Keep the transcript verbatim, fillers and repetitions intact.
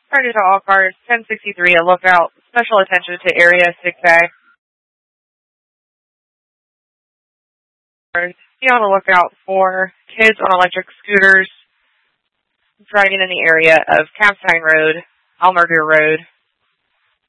Priority to all cars, ten sixty-three, a lookout. Special attention to area six A. Be on the lookout for kids on electric scooters driving in the area of Capstein Road, Almerger Road,